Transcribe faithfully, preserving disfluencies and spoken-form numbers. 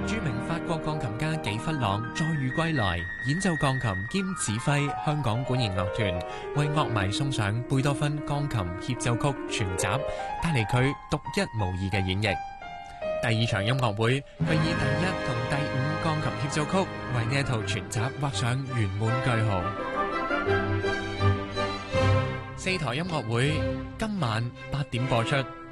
著名法國鋼琴家紀弗朗再遇歸來，演奏鋼琴兼指揮香港管弦樂團，為樂迷送上貝多芬鋼琴協奏曲全集，帶嚟佢獨一無二嘅演繹。第二場音樂會，佢以第一同第五鋼琴協奏曲為呢一套全集畫上圓滿句號。四台音樂會今晚八點播出。